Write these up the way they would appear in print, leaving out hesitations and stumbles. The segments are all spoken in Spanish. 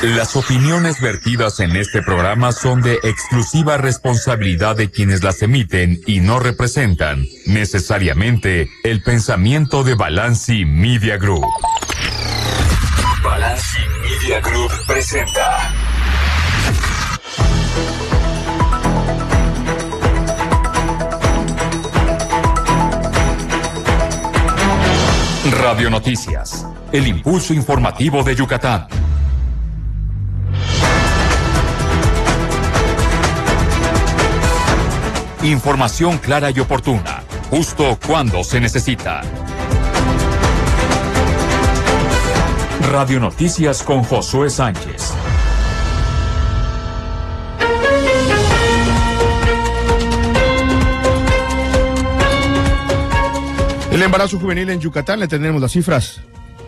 Las opiniones vertidas en este programa son de exclusiva responsabilidad de quienes las emiten y no representan necesariamente el pensamiento de Balanci Media Group. Balanci Media Group presenta Radio Noticias, el impulso informativo de Yucatán. Información clara y oportuna, justo cuando se necesita. Radio Noticias con Josué Sánchez. El embarazo juvenil en Yucatán, le tendremos las cifras.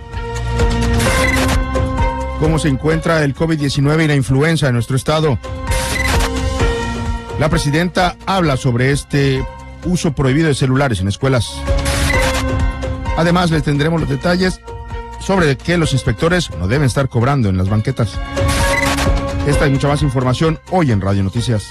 ¿Cómo se encuentra el COVID-19 y la influenza en nuestro estado? La presidenta habla sobre este uso prohibido de celulares en escuelas. Además, les tendremos los detalles sobre que los inspectores no deben estar cobrando en las banquetas. Esta y mucha más información hoy en Radio Noticias.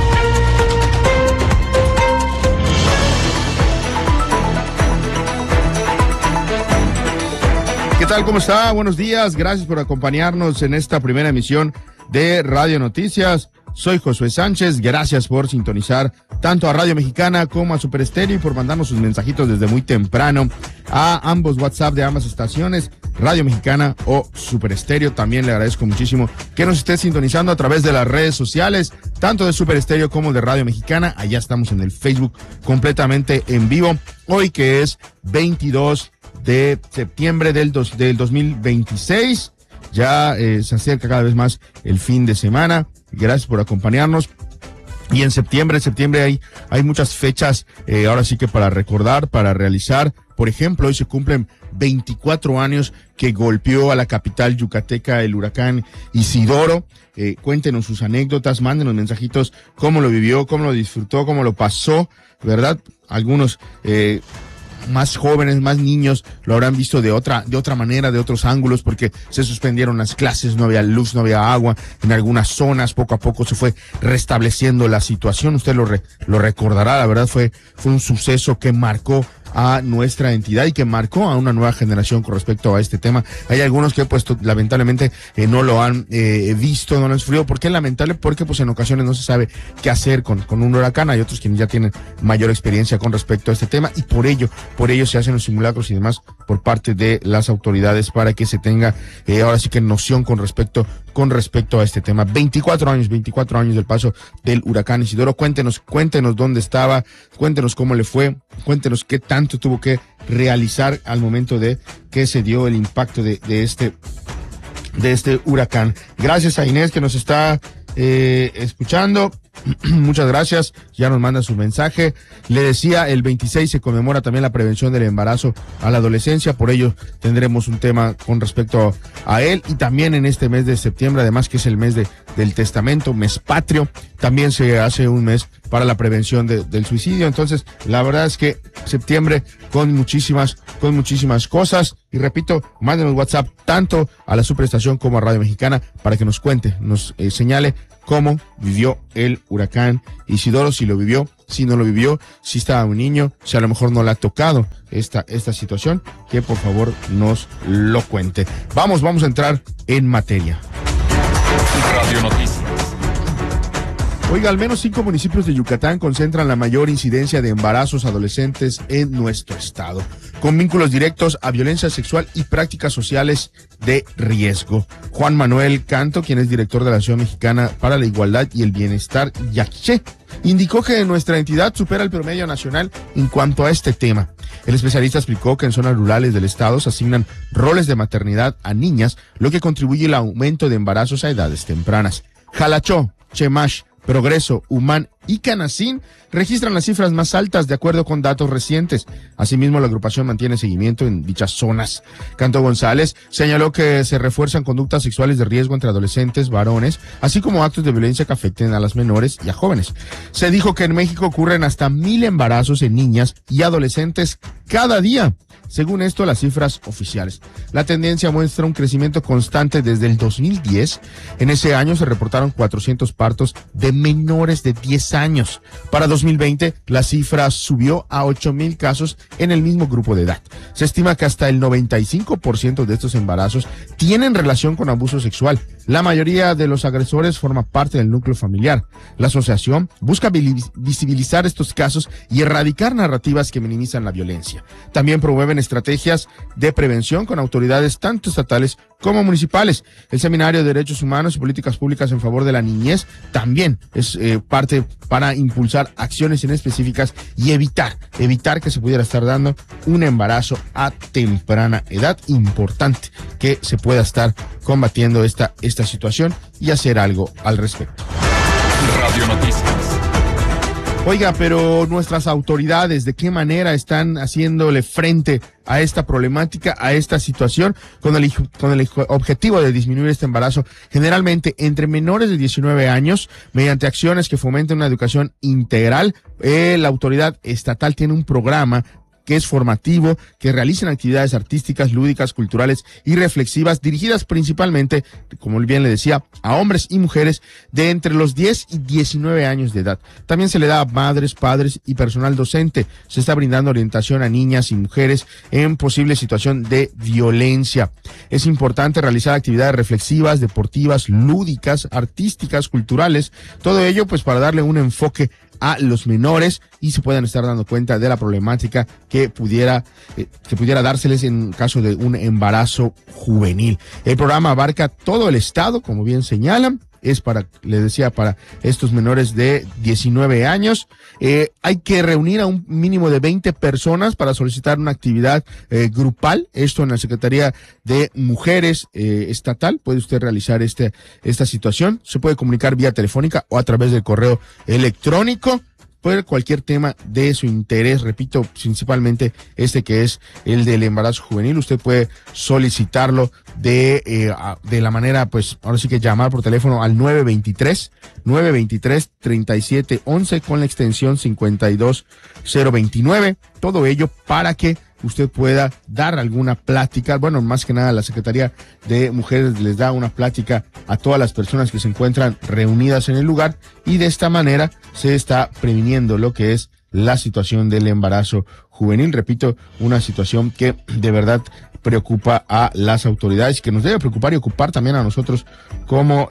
¿Qué tal? ¿Cómo está? Buenos días. Gracias por acompañarnos en esta primera emisión de Radio Noticias. Soy Josué Sánchez, gracias por sintonizar tanto a Radio Mexicana como a Super Estéreo y por mandarnos sus mensajitos desde muy temprano a ambos WhatsApp de ambas estaciones, Radio Mexicana o Super Estéreo. También le agradezco muchísimo que nos esté sintonizando a través de las redes sociales, tanto de Super Estéreo como de Radio Mexicana. Allá estamos en el Facebook completamente en vivo. Hoy que es 22 de septiembre del 2026, ya se acerca cada vez más el fin de semana. Gracias por acompañarnos. Y en septiembre hay muchas fechas, ahora sí que para recordar, para realizar. Por ejemplo, hoy se cumplen 24 años que golpeó a la capital yucateca el huracán Isidoro. Cuéntenos sus anécdotas, mándenos mensajitos, cómo lo vivió, cómo lo disfrutó, cómo lo pasó, ¿verdad? Algunos más jóvenes, más niños lo habrán visto de otra manera, de otros ángulos, porque se suspendieron las clases, no había luz, no había agua en algunas zonas. Poco a poco se fue restableciendo la situación. Usted lo recordará, la verdad fue un suceso que marcó a nuestra entidad y que marcó a una nueva generación con respecto a este tema. Hay algunos que pues lamentablemente no lo han visto, no lo han sufrido. ¿Por qué lamentable? Porque pues en ocasiones no se sabe qué hacer con un huracán. Hay otros quienes ya tienen mayor experiencia con respecto a este tema y por ello se hacen los simulacros y demás por parte de las autoridades para que se tenga ahora sí que noción con respecto a este tema. 24 años del paso del huracán Isidoro. Cuéntenos dónde estaba, cuéntenos cómo le fue, cuéntenos qué tanto tuvo que realizar al momento de que se dio el impacto de este huracán. Gracias a Inés que nos está escuchando. Muchas gracias, ya nos manda su mensaje. Le decía, el 26 se conmemora también la prevención del embarazo a la adolescencia, por ello tendremos un tema con respecto a él. Y también en este mes de septiembre, además que es el mes del testamento, mes patrio, también se hace un mes para la prevención del suicidio. Entonces, la verdad es que septiembre con muchísimas cosas. Y repito, mándenos WhatsApp tanto a la Superestación como a Radio Mexicana para que nos cuente, nos señale cómo vivió el huracán Isidoro, si lo vivió, si no lo vivió, si estaba un niño, si a lo mejor no le ha tocado esta situación, que por favor nos lo cuente. Vamos a entrar en materia. Radio Noticias. Oiga, al menos 5 municipios de Yucatán concentran la mayor incidencia de embarazos adolescentes en nuestro estado, con vínculos directos a violencia sexual y prácticas sociales de riesgo. Juan Manuel Canto, quien es director de la Asociación Mexicana para la Igualdad y el Bienestar, YACHE, indicó que nuestra entidad supera el promedio nacional en cuanto a este tema. El especialista explicó que en zonas rurales del estado se asignan roles de maternidad a niñas, lo que contribuye al aumento de embarazos a edades tempranas. Jalachó, Chemash, Progreso, Humán y Canacín registran las cifras más altas de acuerdo con datos recientes. Asimismo, la agrupación mantiene seguimiento en dichas zonas. Canto González señaló que se refuerzan conductas sexuales de riesgo entre adolescentes, varones, así como actos de violencia que afecten a las menores y a jóvenes. Se dijo que en México ocurren hasta 1,000 embarazos en niñas y adolescentes cada día. Según esto, las cifras oficiales. La tendencia muestra un crecimiento constante desde el 2010. En ese año se reportaron 400 partos de menores de 10 años. Para 2020, la cifra subió a 8,000 casos en el mismo grupo de edad. Se estima que hasta el 95% de estos embarazos tienen relación con abuso sexual. La mayoría de los agresores forma parte del núcleo familiar. La asociación busca visibilizar estos casos y erradicar narrativas que minimizan la violencia. También promueven estrategias de prevención con autoridades tanto estatales como municipales. El Seminario de Derechos Humanos y Políticas Públicas en Favor de la Niñez también es parte para impulsar acciones en específicas y evitar que se pudiera estar dando un embarazo a temprana edad. Importante que se pueda estar combatiendo esta situación y hacer algo al respecto. Radio Noticias. Oiga, pero nuestras autoridades, ¿de qué manera están haciéndole frente a esta problemática, a esta situación, con el objetivo de disminuir este embarazo, generalmente entre menores de 19 años, mediante acciones que fomenten una educación integral? La autoridad estatal tiene un programa que es formativo, que realicen actividades artísticas, lúdicas, culturales y reflexivas, dirigidas principalmente, como bien le decía, a hombres y mujeres de entre los 10 y 19 años de edad. También se le da a madres, padres y personal docente. Se está brindando orientación a niñas y mujeres en posible situación de violencia. Es importante realizar actividades reflexivas, deportivas, lúdicas, artísticas, culturales, todo ello pues para darle un enfoque a los menores y se puedan estar dando cuenta de la problemática que pudiera dárseles en caso de un embarazo juvenil. El programa abarca todo el estado, como bien señalan. Es para estos menores de 19 años. Hay que reunir a un mínimo de 20 personas para solicitar una actividad grupal. Esto en la Secretaría de Mujeres estatal. Puede usted realizar esta situación. Se puede comunicar vía telefónica o a través del correo electrónico. Por cualquier tema de su interés, repito, principalmente que es el del embarazo juvenil, usted puede solicitarlo de la manera, pues, ahora sí que llamar por teléfono al 923-3711 con la extensión 52029, todo ello para que usted pueda dar alguna plática. Bueno, más que nada la Secretaría de Mujeres les da una plática a todas las personas que se encuentran reunidas en el lugar y de esta manera se está previniendo lo que es la situación del embarazo juvenil. Repito, una situación que de verdad preocupa a las autoridades y que nos debe preocupar y ocupar también a nosotros como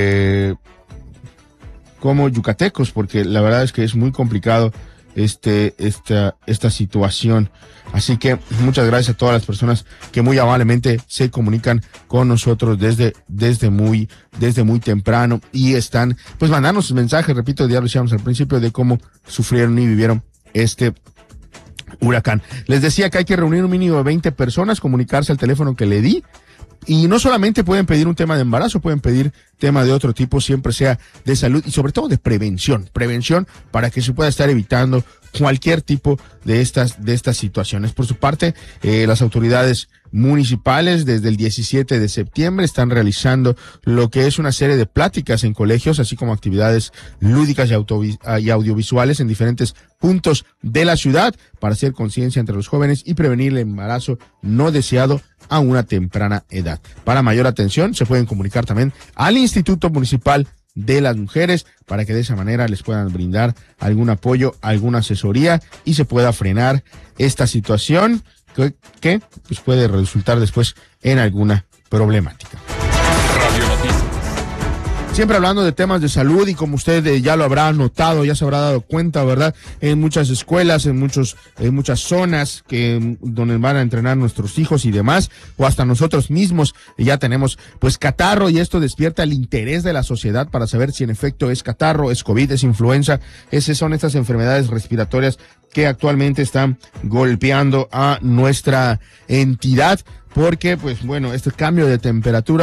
yucatecos, porque la verdad es que es muy complicado esta situación. Así que muchas gracias a todas las personas que muy amablemente se comunican con nosotros desde muy temprano y están pues mandando sus mensajes. Repito, ya lo decíamos al principio de cómo sufrieron y vivieron este huracán. Les decía que hay que reunir un mínimo de 20 personas, comunicarse al teléfono que le di. Y no solamente pueden pedir un tema de embarazo, pueden pedir tema de otro tipo, siempre sea de salud y sobre todo de prevención para que se pueda estar evitando cualquier tipo de estas situaciones. Por su parte, las autoridades municipales desde el 17 de septiembre están realizando lo que es una serie de pláticas en colegios, así como actividades lúdicas y audiovisuales en diferentes puntos de la ciudad para hacer conciencia entre los jóvenes y prevenir el embarazo no deseado a una temprana edad. Para mayor atención, se pueden comunicar también al Instituto Municipal de las Mujeres para que de esa manera les puedan brindar algún apoyo, alguna asesoría y se pueda frenar esta situación que pues puede resultar después en alguna problemática. Radio Noticias. Siempre hablando de temas de salud y como usted ya lo habrá notado, ya se habrá dado cuenta, ¿verdad? En muchas escuelas, en muchas zonas donde van a entrenar nuestros hijos y demás, o hasta nosotros mismos ya tenemos pues catarro y esto despierta el interés de la sociedad para saber si en efecto es catarro, es COVID, es influenza, son estas enfermedades respiratorias que actualmente están golpeando a nuestra entidad porque pues bueno, este cambio de temperatura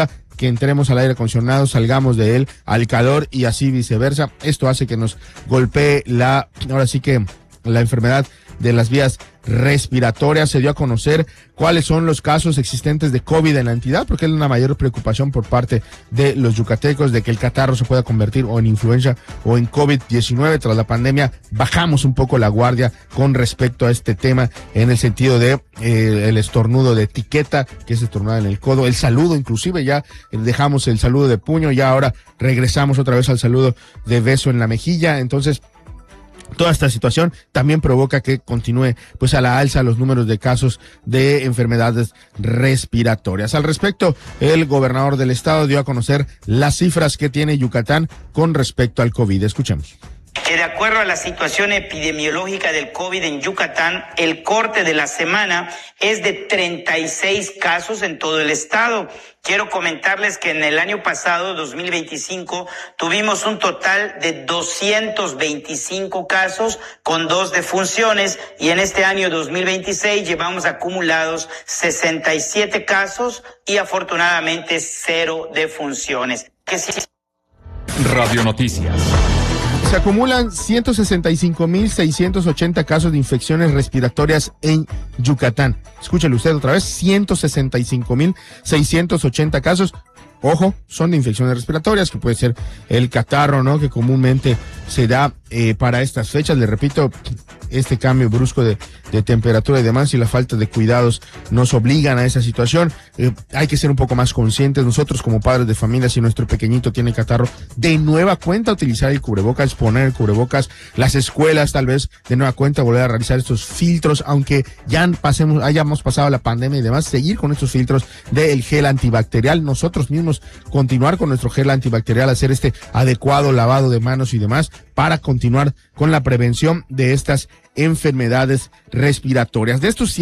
que entremos al aire acondicionado, salgamos de él al calor y así viceversa. Esto hace que nos golpee la enfermedad de las vías respiratorias. Se dio a conocer cuáles son los casos existentes de COVID en la entidad, porque es una mayor preocupación por parte de los yucatecos de que el catarro se pueda convertir o en influenza o en COVID-19. Tras la pandemia bajamos un poco la guardia con respecto a este tema, en el sentido de el estornudo de etiqueta, que es estornudar en el codo, el saludo, inclusive ya dejamos el saludo de puño, ya ahora regresamos otra vez al saludo de beso en la mejilla. Entonces, toda esta situación también provoca que continúe pues a la alza los números de casos de enfermedades respiratorias. Al respecto, el gobernador del estado dio a conocer las cifras que tiene Yucatán con respecto al COVID. Escuchemos. Que de acuerdo a la situación epidemiológica del COVID en Yucatán, el corte de la semana es de 36 casos en todo el estado. Quiero comentarles que en el año pasado, 2025, tuvimos un total de 225 casos con 2 defunciones, y en este año 2026 llevamos acumulados 67 casos y afortunadamente 0 defunciones. Radio Noticias. Se acumulan 165,680 casos de infecciones respiratorias en Yucatán. Escúchale usted otra vez, 165,680 casos. Ojo, son de infecciones respiratorias, que puede ser el catarro, ¿no? Que comúnmente se da para estas fechas. Le repito, este cambio brusco de temperatura y demás, y la falta de cuidados nos obligan a esa situación. Hay que ser un poco más conscientes nosotros como padres de familia. Si nuestro pequeñito tiene catarro, de nueva cuenta utilizar el cubrebocas, poner el cubrebocas. Las escuelas tal vez de nueva cuenta volver a realizar estos filtros, aunque ya hayamos pasado la pandemia y demás, seguir con estos filtros del gel antibacterial. Nosotros mismos continuar con nuestro gel antibacterial, hacer este adecuado lavado de manos y demás para continuar con la prevención de estas enfermedades respiratorias. De estos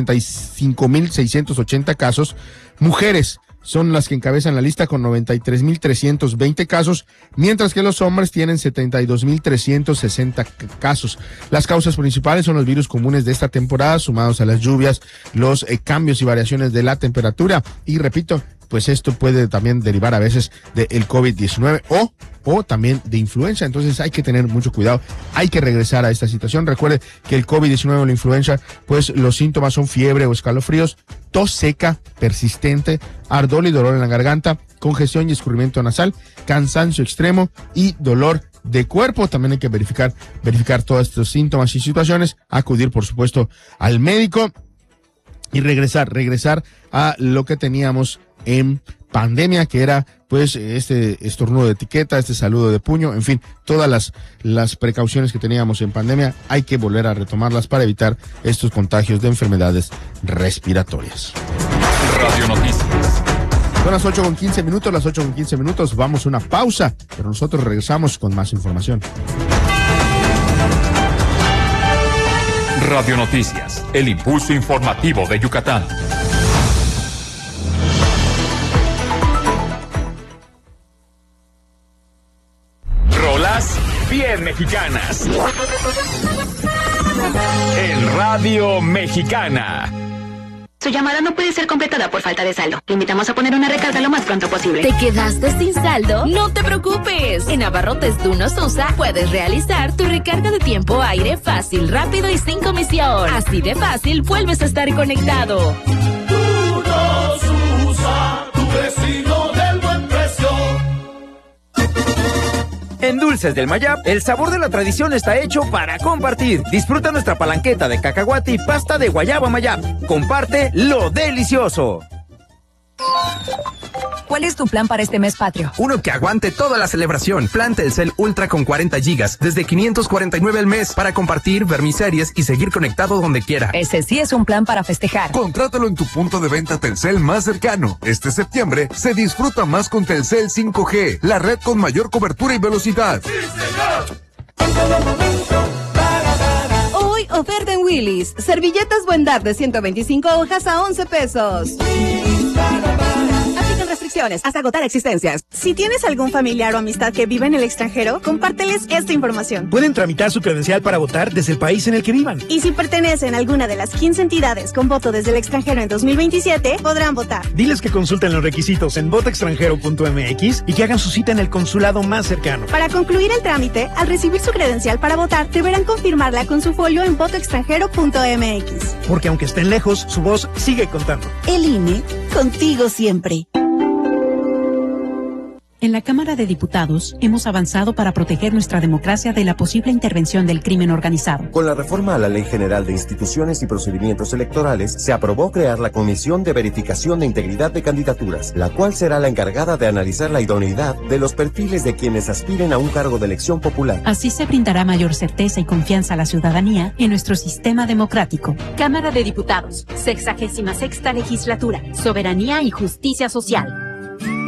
165,680 casos, mujeres son las que encabezan la lista con 93,320 casos, mientras que los hombres tienen 72,360 casos. Las causas principales son los virus comunes de esta temporada, sumados a las lluvias, los cambios y variaciones de la temperatura, y repito, pues esto puede también derivar a veces del COVID-19 o también de influenza. Entonces hay que tener mucho cuidado, hay que regresar a esta situación. Recuerde que el COVID-19 o la influenza, pues los síntomas son fiebre o escalofríos, tos seca persistente, ardor y dolor en la garganta, congestión y escurrimiento nasal, cansancio extremo y dolor de cuerpo. También hay que verificar todos estos síntomas y situaciones, acudir por supuesto al médico y regresar a lo que teníamos en pandemia, que era pues este estornudo de etiqueta, este saludo de puño, en fin, todas las precauciones que teníamos en pandemia, hay que volver a retomarlas para evitar estos contagios de enfermedades respiratorias. Radio Noticias. Son las 8:15, las 8:15, vamos a una pausa, pero nosotros regresamos con más información. Radio Noticias, el impulso informativo de Yucatán. Rolas bien mexicanas. En Radio Mexicana. Su llamada no puede ser completada por falta de saldo. Le invitamos a poner una recarga lo más pronto posible. ¿Te quedaste sin saldo? No te preocupes. En Abarrotes Tú Nos Usa puedes realizar tu recarga de tiempo aire fácil, rápido y sin comisión. Así de fácil vuelves a estar conectado. Tú Nos Usa, tu vecino del buen precio. En Dulces del Mayab, el sabor de la tradición está hecho para compartir. Disfruta nuestra palanqueta de cacahuate y pasta de guayaba Mayab. Comparte lo delicioso. ¿Cuál es tu plan para este mes patrio? Uno que aguante toda la celebración. Plan Telcel Ultra con 40 gigas, desde 549 al mes, para compartir, ver mis series y seguir conectado donde quiera. Ese sí es un plan para festejar. Contrátalo en tu punto de venta Telcel más cercano. Este septiembre se disfruta más con Telcel 5G, la red con mayor cobertura y velocidad. ¡Sí, señor! Hoy oferta en Willy's. Servilletas Buen Dar de 125 hojas a 11 pesos. Aplican restricciones. opciones hasta agotar existencias. Si tienes algún familiar o amistad que vive en el extranjero, compárteles esta información. Pueden tramitar su credencial para votar desde el país en el que vivan. Y si pertenecen a alguna de las 15 entidades con voto desde el extranjero en 2027, podrán votar. Diles que consulten los requisitos en votoextranjero.mx y que hagan su cita en el consulado más cercano. Para concluir el trámite, al recibir su credencial para votar, deberán confirmarla con su folio en votoextranjero.mx. Porque aunque estén lejos, su voz sigue contando. El INE, contigo siempre. En la Cámara de Diputados hemos avanzado para proteger nuestra democracia de la posible intervención del crimen organizado. Con la reforma a la Ley General de Instituciones y Procedimientos Electorales, se aprobó crear la Comisión de Verificación de Integridad de Candidaturas, la cual será la encargada de analizar la idoneidad de los perfiles de quienes aspiren a un cargo de elección popular. Así se brindará mayor certeza y confianza a la ciudadanía en nuestro sistema democrático. Cámara de Diputados, 66ª Legislatura, Soberanía y Justicia Social.